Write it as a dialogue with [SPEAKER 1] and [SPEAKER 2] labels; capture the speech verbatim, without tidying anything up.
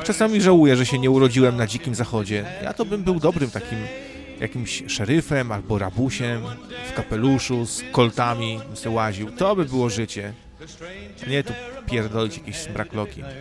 [SPEAKER 1] czasami żałuję, że się nie urodziłem na Dzikim Zachodzie. Ja to bym był dobrym takim jakimś szeryfem albo rabusiem w kapeluszu z koltami bym se łaził. To by było życie. Nie tu pierdolić jakieś smrakloki.